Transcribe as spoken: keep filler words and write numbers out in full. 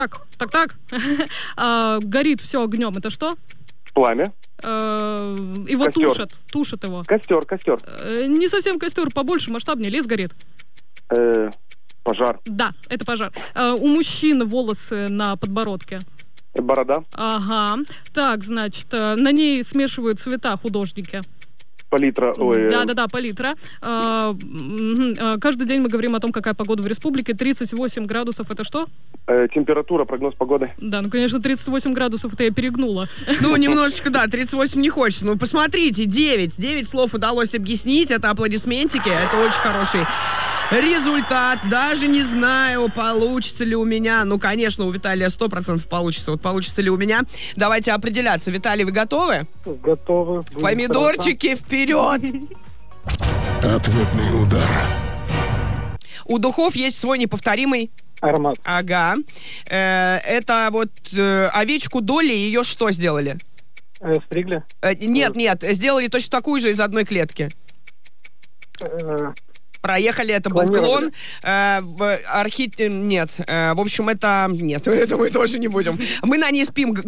Так, так, так. а, горит все огнем. Это что? Пламя. А, его Костер. тушат. Тушат его. Костер, костер. А, не совсем костер, побольше, масштабнее. Лес горит. Э, пожар. Да, это пожар. А, у мужчин волосы на подбородке. Борода. Ага. Так, значит, на ней смешивают цвета художники. Палитра. Ой, Да, да, да, палитра. А, каждый день мы говорим о том, какая погода в республике. тридцать восемь градусов это что? э, температура, прогноз погоды. Да, ну, конечно, тридцать восемь градусов это я перегнула. Ну, немножечко, да, тридцать восемь не хочется. Ну, посмотрите, девять. девять слов удалось объяснить. Это аплодисментики. Это очень хороший результат. Даже не знаю, получится ли у меня. Ну, конечно, у Виталия сто процентов получится. Вот получится ли у меня. Давайте определяться. Виталий, вы готовы? Готовы. Помидорчики вперед! Ответный удар. У духов есть свой неповторимый... Аромат. Ага. Э, это вот э, овечку Долли, ее что сделали? Э, стригли. Э, нет, нет, сделали точно такую же из одной клетки. Э, Проехали, это был клон. Э, в архи... Нет, э, в общем, это... Нет, это мы тоже не будем. Мы на ней спим